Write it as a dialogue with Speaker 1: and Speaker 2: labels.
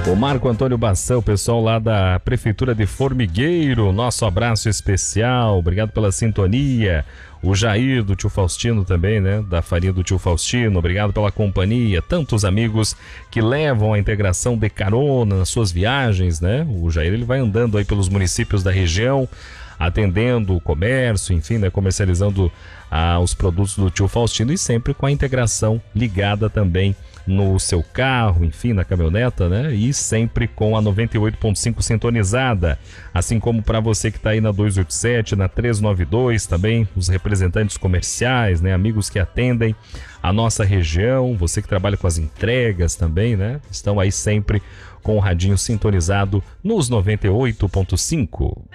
Speaker 1: O Marco Antônio Bação, o pessoal lá da Prefeitura de Formigueiro, nosso abraço especial, obrigado pela sintonia. O Jair do Tio Faustino também, né? Da farinha do Tio Faustino, obrigado pela companhia. Tantos amigos que levam a integração de carona nas suas viagens, né? O Jair ele vai andando aí pelos municípios da região, atendendo o comércio, enfim, né? Comercializando os produtos do Tio Faustino e sempre com a integração ligada também no seu carro, enfim, na caminhoneta, né? E sempre com a 98.5 sintonizada. Assim como para você que está aí na 287, na 392 também, os representantes comerciais, né? Amigos que atendem a nossa região, você que trabalha com as entregas também, né? Estão aí sempre com o radinho sintonizado nos 98.5.